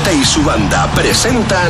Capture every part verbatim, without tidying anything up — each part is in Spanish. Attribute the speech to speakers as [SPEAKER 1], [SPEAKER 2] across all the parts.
[SPEAKER 1] Pirata y su banda presentan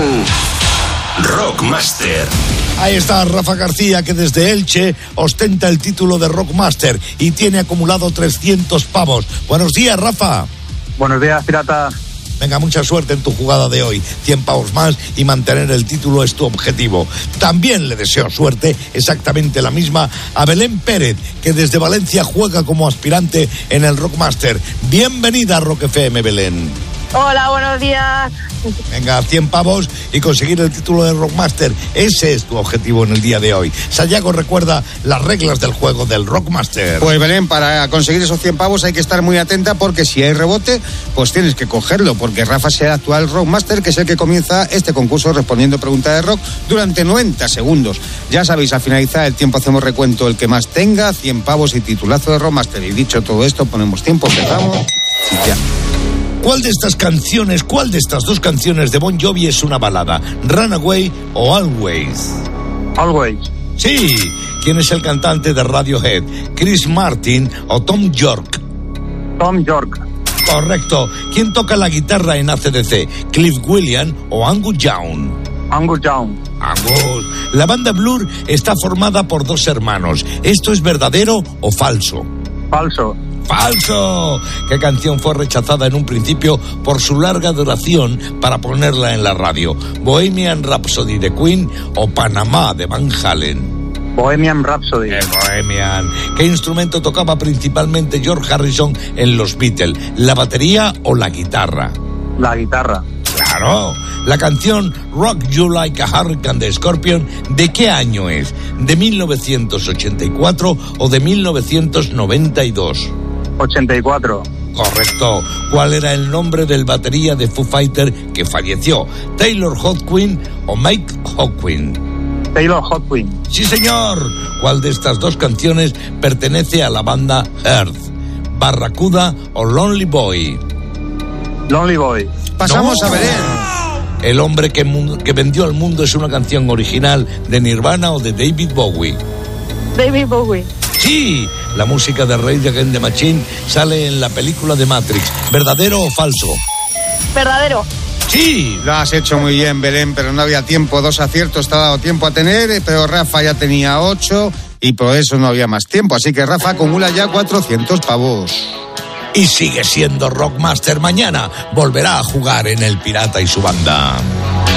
[SPEAKER 1] Rockmaster.
[SPEAKER 2] Ahí está Rafa García, que desde Elche ostenta el título de Rockmaster y tiene acumulado trescientos pavos. Buenos días, Rafa.
[SPEAKER 3] Buenos días, Pirata.
[SPEAKER 2] Venga, mucha suerte en tu jugada de hoy. cien pavos más y mantener el título es tu objetivo. También le deseo suerte, exactamente la misma, a Belén Pérez, que desde Valencia juega como aspirante en el Rockmaster. Bienvenida a Rock F M, Belén.
[SPEAKER 4] Hola, buenos días.
[SPEAKER 2] Venga, cien pavos y conseguir el título de Rockmaster. Ese es tu objetivo en el día de hoy. Sayago, recuerda las reglas del juego del Rockmaster.
[SPEAKER 5] Pues Belén, para conseguir esos cien pavos hay que estar muy atenta, porque si hay rebote, pues tienes que cogerlo, porque Rafa será el actual Rockmaster, que es el que comienza este concurso respondiendo preguntas de rock durante noventa segundos. Ya sabéis, al finalizar el tiempo hacemos recuento, el que más tenga, cien pavos y titulazo de Rockmaster. Y dicho todo esto, ponemos tiempo, empezamos y ya.
[SPEAKER 2] ¿Cuál de estas canciones, cuál de estas dos canciones de Bon Jovi es una balada? ¿Runaway o Always?
[SPEAKER 3] Always.
[SPEAKER 2] Sí. ¿Quién es el cantante de Radiohead? ¿Chris Martin o Tom York?
[SPEAKER 3] Tom York.
[SPEAKER 2] Correcto. ¿Quién toca la guitarra en A C D C? ¿Cliff Williams o Angus Young?
[SPEAKER 3] Angus Young.
[SPEAKER 2] Angus. La banda Blur está formada por dos hermanos. ¿Esto es verdadero o falso?
[SPEAKER 3] Falso.
[SPEAKER 2] ¡Falso! ¿Qué canción fue rechazada en un principio por su larga duración para ponerla en la radio? ¿Bohemian Rhapsody de Queen o Panamá de Van Halen?
[SPEAKER 3] Bohemian Rhapsody.
[SPEAKER 2] El Bohemian. ¿Qué instrumento tocaba principalmente George Harrison en los Beatles? ¿La batería o la guitarra?
[SPEAKER 3] La guitarra.
[SPEAKER 2] ¡Claro! La canción Rock You Like a Hurricane de Scorpion, ¿de qué año es? ¿De mil novecientos ochenta y cuatro o de mil novecientos noventa y dos?
[SPEAKER 3] ochenta y cuatro.
[SPEAKER 2] Correcto. ¿Cuál era el nombre del batería de Foo Fighter que falleció? ¿Taylor Hawkins o Mike Hawkins?
[SPEAKER 3] Taylor Hawkins.
[SPEAKER 2] Sí, señor. ¿Cuál de estas dos canciones pertenece a la banda Earth? ¿Barracuda o Lonely Boy?
[SPEAKER 3] Lonely Boy.
[SPEAKER 5] Pasamos
[SPEAKER 2] No.
[SPEAKER 5] a Belén.
[SPEAKER 2] ¿El hombre que, mu- que vendió al mundo es una canción original de Nirvana o de David Bowie?
[SPEAKER 4] David Bowie.
[SPEAKER 2] Sí, la música de Rage Against the Machine sale en la película de Matrix. ¿Verdadero o falso?
[SPEAKER 4] Verdadero.
[SPEAKER 2] Sí.
[SPEAKER 5] Lo has hecho muy bien, Belén, pero no había tiempo. Dos aciertos te ha dado tiempo a tener, pero Rafa ya tenía ocho y por eso no había más tiempo. Así que Rafa acumula ya cuatrocientos pavos.
[SPEAKER 2] Y sigue siendo Rockmaster. Mañana volverá a jugar en El Pirata y su banda.